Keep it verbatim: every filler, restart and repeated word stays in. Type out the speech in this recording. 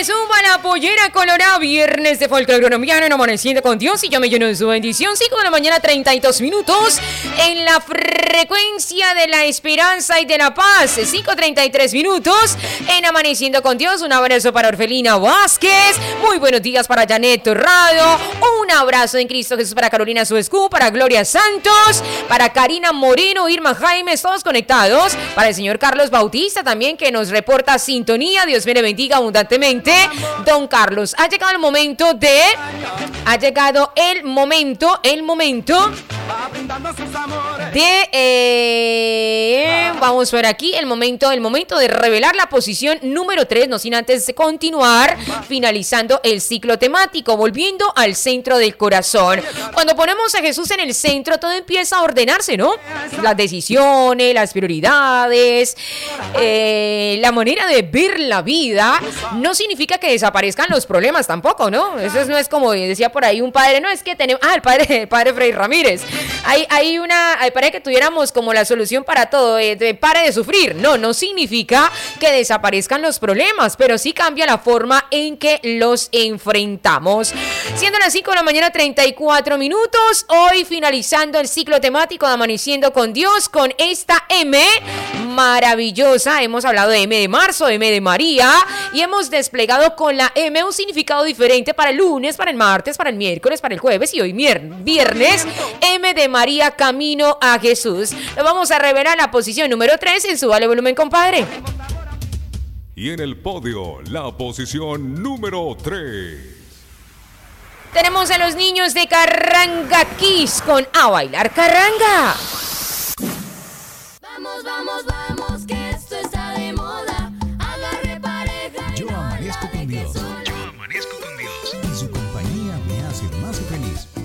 suba la pollera colorada, viernes de folclore colombiano en Amaneciendo con Dios y yo me lleno de su bendición. cinco de la mañana, treinta y dos minutos en la frecuencia de la esperanza y de la paz. cinco treinta y tres minutos en Amaneciendo con Dios. Un abrazo para Orfelina Vázquez. Muy buenos días para Janet Torrado. Un abrazo en Cristo Jesús para Carolina Suescu, para Gloria Santos, para Karina Moreno, Irma Jaime, todos conectados. Para el señor Carlos Bautista también, que nos reporta sintonía. Dios me le bendiga abundantemente. Don Carlos, ha llegado el momento de... Ha llegado el momento, el momento... De... Eh, vamos a ver aquí, el momento, el momento de revelar la posición número tres, no sin antes de continuar, finalizando el ciclo temático, volviendo al centro del corazón. Cuando ponemos a Jesús en el centro, todo empieza a ordenarse, ¿no? Las decisiones, las prioridades, eh, la manera de ver la vida. No significa que desaparezcan los problemas tampoco, ¿no? Eso no es como decía por ahí un padre, no, es que tenemos... Ah, el padre, el padre Freddy Ramírez. Hay, hay una... Hay para que tuviéramos como la solución para todo, eh, de pare de sufrir. No, no significa que desaparezcan los problemas, pero sí cambia la forma en que los enfrentamos. Siendo las cinco de la mañana, treinta y cuatro minutos, hoy finalizando el ciclo temático de Amaneciendo con Dios, con esta M maravillosa. Hemos hablado de M de marzo, M de María, y hemos desplegado con la M un significado diferente para el lunes, para el martes, para el miércoles, para el jueves y hoy viernes. M de María, camino a Jesús. Lo vamos a revelar la posición número tres en su Vale Volumen, compadre. Y en el podio, la posición número tres. Tenemos a los niños de Carranga Kiss con A Bailar Carranga. Vamos, vamos, vamos, que esto está de moda. Agarre pareja. Yo amanezco con Dios. Yo amanezco con Dios. Y su compañía me hace más feliz.